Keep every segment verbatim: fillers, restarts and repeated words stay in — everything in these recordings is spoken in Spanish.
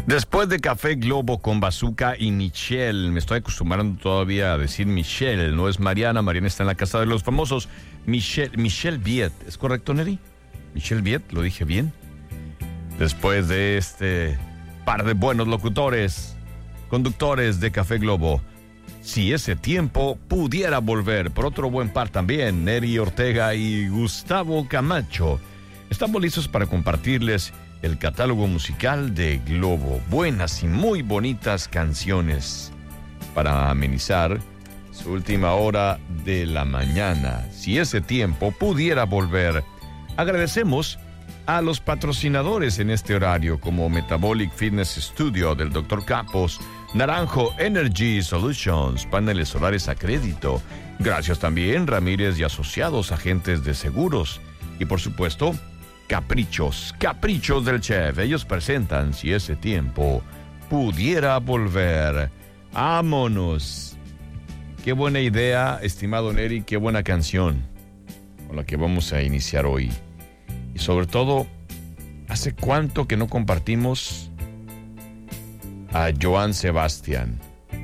Después de Café Globo con Bazooka y Michelle, me estoy acostumbrando todavía a decir Michelle, no es Mariana, Mariana está en la casa de los famosos. Michelle, Michelle Viet, ¿es correcto, Neri? Michelle Viet, ¿lo dije bien? Después de este par de buenos locutores, conductores de Café Globo, si ese tiempo pudiera volver, por otro buen par también, Neri Ortega y Gustavo Camacho, estamos listos para compartirles el catálogo musical de Globo. Buenas y muy bonitas canciones para amenizar su última hora de la mañana. Si ese tiempo pudiera volver. Agradecemos a los patrocinadores en este horario como Metabolic Fitness Studio del doctor Capos, Naranjo Energy Solutions, paneles solares a crédito. Gracias también Ramírez y Asociados, agentes de seguros. Y por supuesto, Caprichos, Caprichos del Chef. Ellos presentan Si ese tiempo pudiera volver. ¡Vámonos! Qué buena idea, estimado Neri, qué buena canción con la que vamos a iniciar hoy. Y sobre todo, ¿hace cuánto que no compartimos a Joan Sebastián?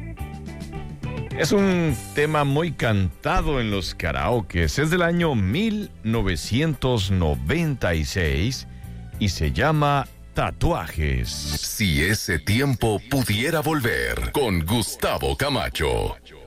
Es un tema muy cantado en los karaokes. Es del año mil novecientos noventa y seis y se llama Tatuajes. Si ese tiempo pudiera volver, con Gustavo Camacho.